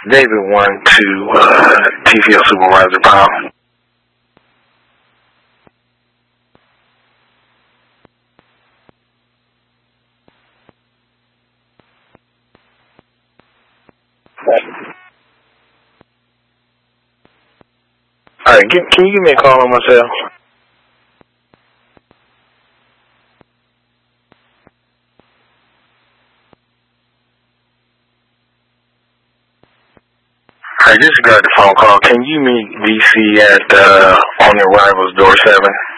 David 1 to TCL Supervisor Powell. Alright, can you give me a call on my cell? I just got the phone call. Can you meet DC at on your arrivals door 7?